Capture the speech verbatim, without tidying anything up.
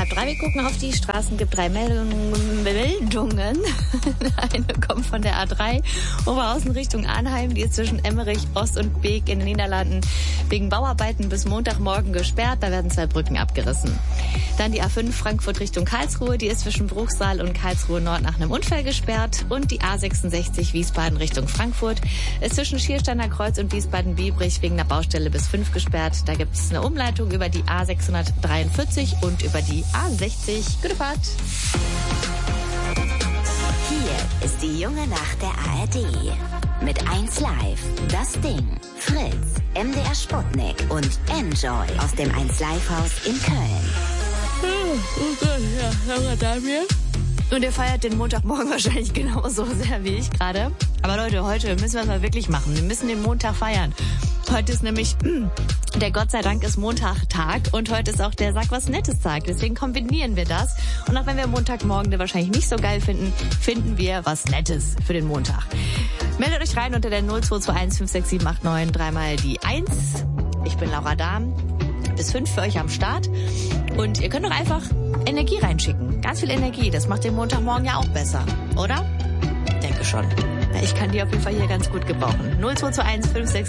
drei. Wir gucken auf die Straßen, gibt drei Meldungen. Meldungen. Eine kommt von der A drei, Oberhausen Richtung Arnheim. Die ist zwischen Emmerich, Ost und Beek in den Niederlanden wegen Bauarbeiten bis Montagmorgen gesperrt. Da werden zwei Brücken abgerissen. Dann die A fünf Frankfurt Richtung Karlsruhe. Die ist zwischen Bruchsal und Karlsruhe Nord nach einem Unfall gesperrt. Und die A sechsundsechzig Wiesbaden Richtung Frankfurt ist zwischen Schiersteiner Kreuz und Wiesbaden-Biebrich wegen einer Baustelle bis fünf gesperrt. Da gibt es eine Umleitung über die A sechshundertdreiundvierzig und über die A sechzig. Gute Fahrt. Hier ist die junge Nacht der A R D. Mit eins Live, Das Ding, Fritz, M D R Sputnik und Enjoy aus dem eins Live Haus in Köln. Oh Gott, ja, Herr Damir. Und ihr feiert den Montagmorgen wahrscheinlich genauso sehr wie ich gerade. Aber Leute, heute müssen wir es mal wirklich machen. Wir müssen den Montag feiern. Heute ist nämlich der Gott sei Dank ist Montag-Tag und heute ist auch der Sag was Nettes Tag. Deswegen kombinieren wir das. Und auch wenn wir Montagmorgen den wahrscheinlich nicht so geil finden, finden wir was Nettes für den Montag. Meldet euch rein unter der null zwei zwei eins fünf sechs sieben acht neun, dreimal die eins. Ich bin Laura Dahm. Bis fünf für euch am Start. Und ihr könnt doch einfach Energie reinschicken. Ganz viel Energie. Das macht den Montagmorgen ja auch besser, oder? Denke schon. Ich kann die auf jeden Fall hier ganz gut gebrauchen. null zwei zwei eins fünf sechs